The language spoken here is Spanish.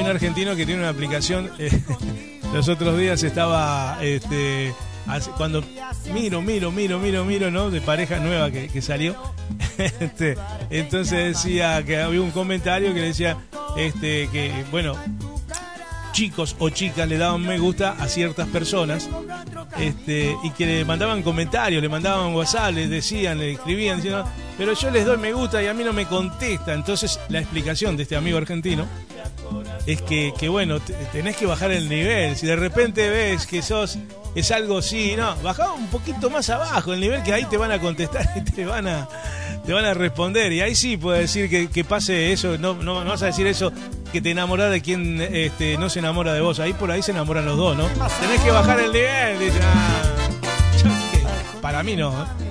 un argentino que tiene una aplicación. Los otros días estaba cuando miro, ¿no? De pareja nueva que salió. Entonces decía que había un comentario que decía que, bueno, chicos o chicas le daban me gusta a ciertas personas y que le mandaban comentarios, le mandaban WhatsApp, les decían, le escribían diciendo, pero yo les doy me gusta y a mí no me contesta. Entonces la explicación de este amigo argentino es que bueno, tenés que bajar el nivel. Si de repente ves que es algo así, no, bajá un poquito más abajo el nivel, que ahí te van a contestar y te van a responder, y ahí sí puedes decir que pase eso. No vas a decir eso, que te enamorás de quien no se enamora de vos. Ahí por ahí se enamoran los dos, ¿no? Tenés que bajar el nivel. Dice, para mí no, ¿eh?